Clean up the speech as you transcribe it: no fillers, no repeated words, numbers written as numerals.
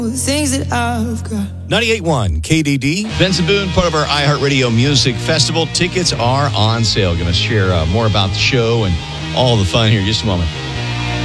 things that I've got. 98.1 KDD. Benson Boone, part of our iHeartRadio Music Festival. Tickets are on sale. Going to share more about the show and all the fun here in just a moment.